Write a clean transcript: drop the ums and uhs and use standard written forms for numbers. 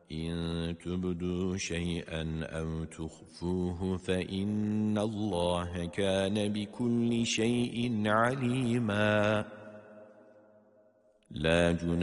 إن تبدوا شيئا أو تخفوه فإن الله كان بكل شيء عليما لا جناح